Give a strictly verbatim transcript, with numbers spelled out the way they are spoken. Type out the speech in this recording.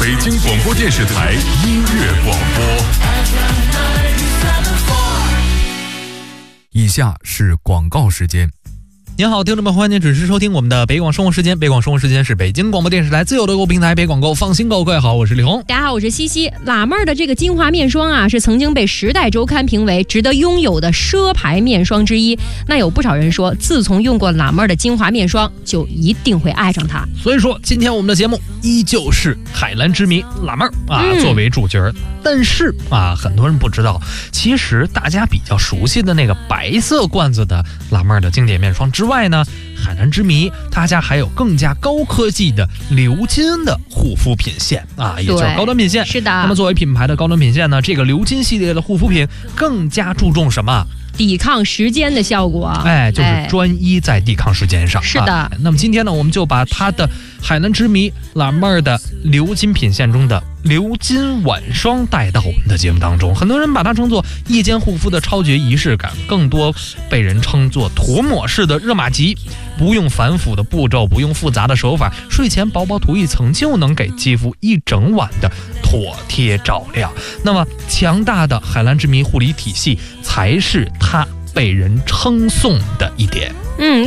北京广播电视台音乐广播。以下是广告时间。 您好，听众们，欢迎您准时收听我们的北广生活时间。北广生活时间是北京广播电视台自有的购物平台北广购，放心购。各位好，我是李红。 大家好，我是西西。辣妹儿的这个精华面霜啊，是曾经被《时代周刊》评为值得拥有的奢牌面霜之一。那有不少人说，自从用过辣妹儿的精华面霜，就一定会爱上它。 所以说，今天我们的节目依旧是海蓝之谜辣妹儿啊、嗯、作为主角。但是啊，很多人不知道，其实大家比较熟悉的那个白色罐子的辣妹儿的经典面霜之外呢，海蓝之谜他家还有更加高科技的鎏金的护肤品线啊，也就是高端品线。 是的。 那么作为品牌的高端品线呢，这个鎏金系列的护肤品更加注重什么？ 抵抗时间的效果。 哎，就是专一在抵抗时间上。 是的、啊。 那么今天呢，我们就把它的海蓝之谜辣妹儿的鎏金品线中的鎏金晚霜带到我们的节目当中。很多人把它称作夜间护肤的超绝仪式感，更多被人称作涂抹式的热玛吉，不用繁复的步骤，不用复杂的手法，睡前薄薄涂一层就能给肌肤一整晚的妥帖照亮。那么强大的海蓝之谜护理体系才是它被人称颂的一点。 嗯。